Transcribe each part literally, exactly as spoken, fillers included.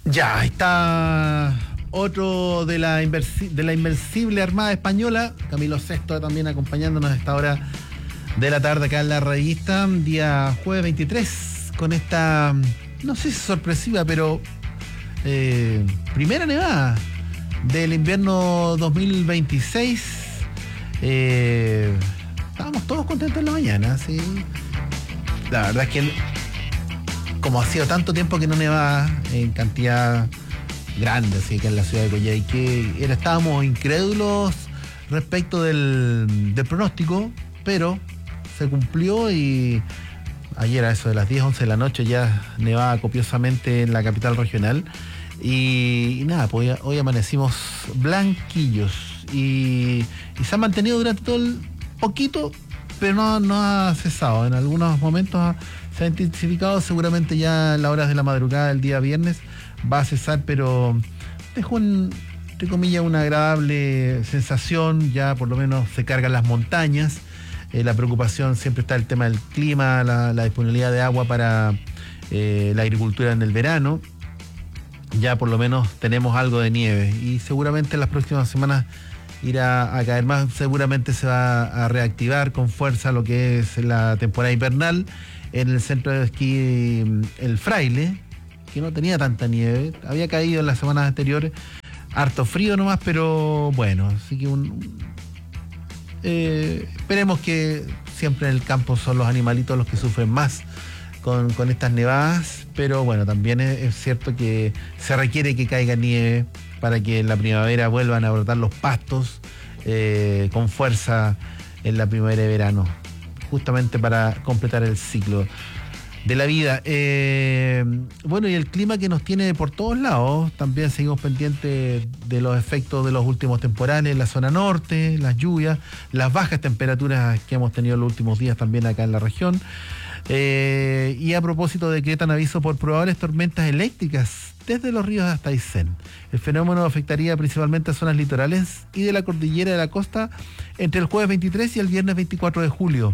Ya, ahí está otro de la, inversi- de la Invencible Armada Española, Camilo Sesto, también acompañándonos a esta hora de la tarde acá en la revista, día jueves veintitrés, con esta, no sé si sorpresiva, pero eh, primera nevada del invierno dos mil veintiséis. Eh, estábamos todos contentos en la mañana, sí. La verdad es que como ha sido tanto tiempo que no nevaba en cantidad grande, así que en la ciudad de Coyhaique, era, estábamos incrédulos respecto del, del pronóstico, pero se cumplió y ayer a eso de las diez, once de la noche ya nevaba copiosamente en la capital regional y, y nada, pues hoy, hoy amanecimos blanquillos y, y se ha mantenido durante todo el poquito, pero no, no ha cesado. En algunos momentos ha, se ha intensificado, seguramente ya en las horas de la madrugada del día viernes va a cesar, pero dejó un, entre comillas, una agradable sensación. Ya por lo menos se cargan las montañas. Eh, la preocupación siempre está el tema del clima, la, la disponibilidad de agua para eh, la agricultura en el verano. Ya por lo menos tenemos algo de nieve y seguramente en las próximas semanas irá a caer más. Seguramente se va a reactivar con fuerza lo que es la temporada invernal en el centro de esquí El Fraile, que no tenía tanta nieve, había caído en las semanas anteriores, harto frío nomás, pero bueno, así que un, eh, esperemos que siempre en el campo son los animalitos los que sufren más con, con estas nevadas, pero bueno, también es, es cierto que se requiere que caiga nieve para que en la primavera vuelvan a brotar los pastos eh, con fuerza en la primavera y verano, justamente para completar el ciclo de la vida. Eh, bueno, y el clima que nos tiene por todos lados, también seguimos pendientes de los efectos de los últimos temporales en la zona norte, las lluvias, las bajas temperaturas que hemos tenido los últimos días también acá en la región. Eh, y a propósito, decretan aviso por probables tormentas eléctricas desde Los Ríos hasta Aysén. El fenómeno afectaría principalmente a zonas litorales y de la cordillera de la costa entre el jueves veintitrés y el viernes veinticuatro de julio.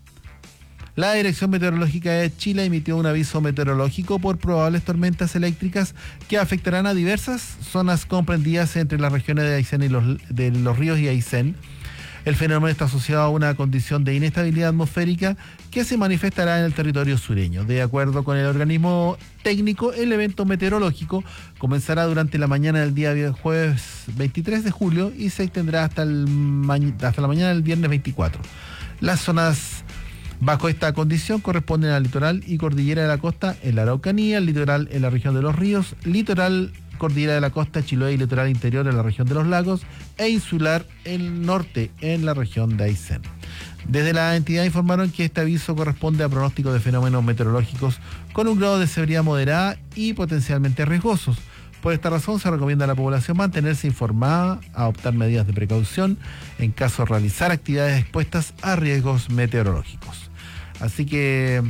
La Dirección Meteorológica de Chile emitió un aviso meteorológico por probables tormentas eléctricas que afectarán a diversas zonas comprendidas entre las regiones de Aysén y los, de Los Ríos y Aysén. El fenómeno está asociado a una condición de inestabilidad atmosférica que se manifestará en el territorio sureño. De acuerdo con el organismo técnico, el evento meteorológico comenzará durante la mañana del día jueves veintitrés de julio y se extenderá hasta, el ma- hasta la mañana del viernes veinticuatro. Las zonas bajo esta condición corresponden al litoral y cordillera de la costa en la Araucanía, el litoral en la región de los ríos, litoral cordillera de la costa, Chiloé y litoral interior en la región de los lagos e insular el norte en la región de Aysén. Desde la entidad informaron que este aviso corresponde a pronóstico de fenómenos meteorológicos con un grado de severidad moderada y potencialmente riesgosos. Por esta razón se recomienda a la población mantenerse informada, adoptar medidas de precaución en caso de realizar actividades expuestas a riesgos meteorológicos. Así que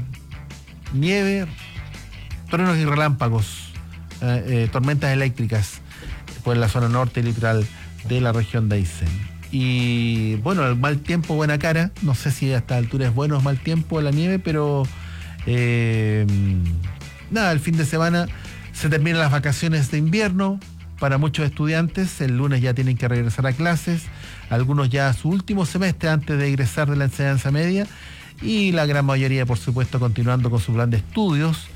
nieve, truenos y relámpagos, eh, eh, tormentas eléctricas por la zona norte y litoral de la región de Aysén. Y bueno, el mal tiempo, buena cara. No sé si a esta altura es bueno o mal tiempo la nieve, pero eh, nada, el fin de semana se terminan las vacaciones de invierno para muchos estudiantes. El lunes ya tienen que regresar a clases, algunos ya a su último semestre antes de egresar de la enseñanza media y la gran mayoría, por supuesto, continuando con su plan de estudios.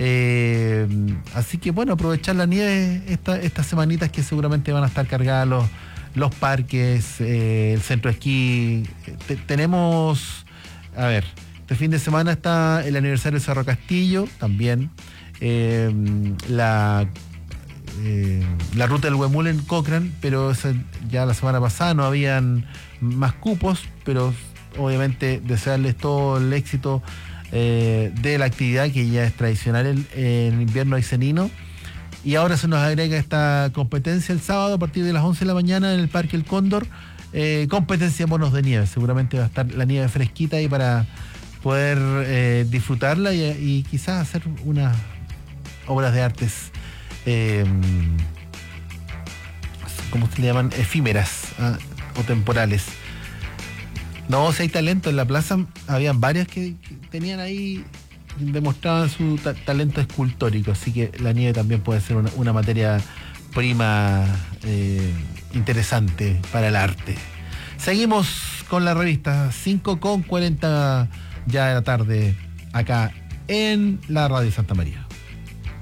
Eh, así que bueno, aprovechar la nieve esta, estas semanitas que seguramente van a estar cargadas los, los parques, eh, el centro de esquí. Te, tenemos, a ver, este fin de semana está el aniversario de Cerro Castillo, también eh, la, eh, la ruta del Huemul en Cochrane, pero esa, ya la semana pasada no habían más cupos, pero obviamente desearles todo el éxito Eh, de la actividad que ya es tradicional en el invierno aysenino. Y ahora se nos agrega esta competencia el sábado a partir de las once de la mañana en el Parque El Cóndor, eh, competencia de monos de nieve. Seguramente va a estar la nieve fresquita ahí para poder eh, disfrutarla y, y quizás hacer unas obras de artes eh, ¿cómo se le llaman? Efímeras, ¿ah? O temporales. No, si hay talento en la plaza, habían varias que, que tenían ahí demostraban su ta- talento escultórico, así que la nieve también puede ser una, una materia prima eh, interesante para el arte. Seguimos con la revista, cinco con cuarenta ya de la tarde, acá en la Radio Santa María.